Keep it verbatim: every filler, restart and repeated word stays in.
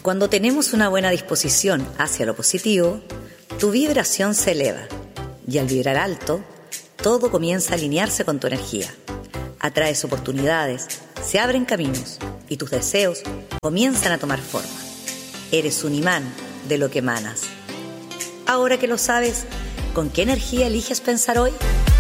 Cuando tenemos una buena disposición hacia lo positivo, tu vibración se eleva y al vibrar alto, todo comienza a alinearse con tu energía. Atraes oportunidades, se abren caminos y tus deseos comienzan a tomar forma. Eres un imán de lo que emanas. Ahora que lo sabes, ¿con qué energía eliges pensar hoy?